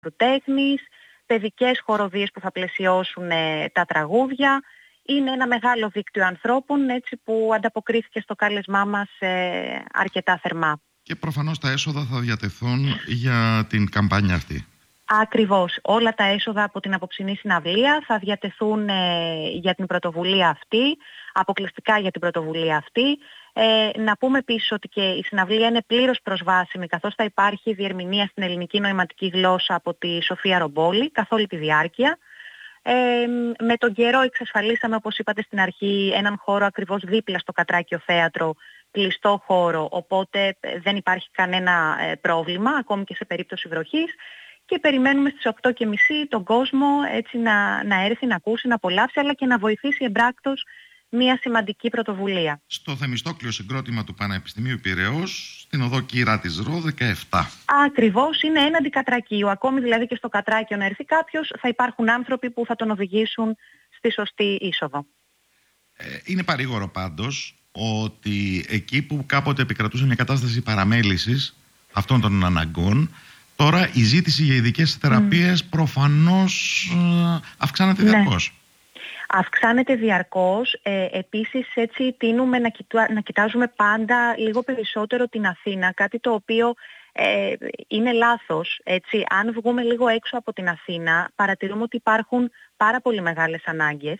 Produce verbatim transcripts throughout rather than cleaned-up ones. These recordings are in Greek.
τέχνης, παιδικές χοροδίες που θα πλαισιώσουν τα τραγούδια. Είναι ένα μεγάλο δίκτυο ανθρώπων, έτσι, που ανταποκρίθηκε στο κάλεσμά μας ε, αρκετά θερμά. Και προφανώς τα έσοδα θα διατεθούν για την καμπάνια αυτή. Ακριβώς. Όλα τα έσοδα από την απόψινή συναυλία θα διατεθούν ε, για την πρωτοβουλία αυτή, αποκλειστικά για την πρωτοβουλία αυτή. Ε, να πούμε επίσης ότι και η συναυλία είναι πλήρως προσβάσιμη, καθώς θα υπάρχει διερμηνία στην ελληνική νοηματική γλώσσα από τη Σοφία Ρομπόλη καθ' όλη τη διάρκεια. Ε, με τον καιρό εξασφαλίσαμε, όπως είπατε στην αρχή, έναν χώρο ακριβώς δίπλα στο Κατράκιο Θέατρο, κλειστό χώρο, οπότε δεν υπάρχει κανένα ε, πρόβλημα, ακόμη και σε περίπτωση βροχής. Και περιμένουμε στις οκτώ και μισή τον κόσμο, έτσι, να, να έρθει, να ακούσει, να απολαύσει, αλλά και να βοηθήσει εμπράκτος μια σημαντική πρωτοβουλία. Στο Θεμιστόκλειο συγκρότημα του Πανεπιστημίου Πειραιώς, στην οδό Κύρα της Ρο δεκαεπτά. Ακριβώς, είναι έναντι Κατρακίου. Ακόμη δηλαδή και στο Κατράκιο να έρθει κάποιος, θα υπάρχουν άνθρωποι που θα τον οδηγήσουν στη σωστή είσοδο. Ε, είναι παρήγορο πάντως ότι εκεί που κάποτε επικρατούσε μια κατάσταση παραμέλησης αυτών των αναγκών, τώρα η ζήτηση για ειδικές θεραπείες mm. προφανώς ε, αυξάνεται διαρκώς. Ναι. Αυξάνεται διαρκώς. Ε, επίσης έτσι τείνουμε να, κοιτά, να κοιτάζουμε πάντα λίγο περισσότερο την Αθήνα, κάτι το οποίο ε, είναι λάθος. Έτσι. Αν βγούμε λίγο έξω από την Αθήνα, παρατηρούμε ότι υπάρχουν πάρα πολύ μεγάλες ανάγκες.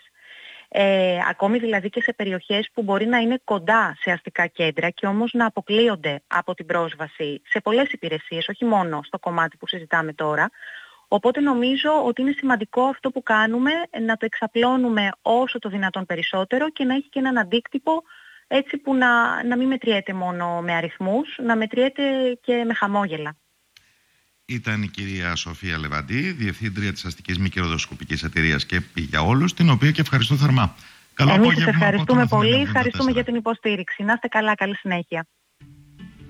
Ε, ακόμη δηλαδή και σε περιοχές που μπορεί να είναι κοντά σε αστικά κέντρα και όμως να αποκλείονται από την πρόσβαση σε πολλές υπηρεσίες, όχι μόνο στο κομμάτι που συζητάμε τώρα. Οπότε νομίζω ότι είναι σημαντικό αυτό που κάνουμε να το εξαπλώνουμε όσο το δυνατόν περισσότερο και να έχει και έναν αντίκτυπο, έτσι που να, να μην μετριέται μόνο με αριθμούς, να μετριέται και με χαμόγελα. Ήταν η κυρία Σοφία Λεβαντή, Διευθύντρια της Αστικής Μη Κερδοσκοπικής Εταιρείας ΚΕΠΗ για όλους, την οποία και ευχαριστώ θερμά. Καλό Εμείς σας ευχαριστούμε πολύ, ευχαριστούμε για την υποστήριξη. Να είστε καλά, καλή συνέχεια.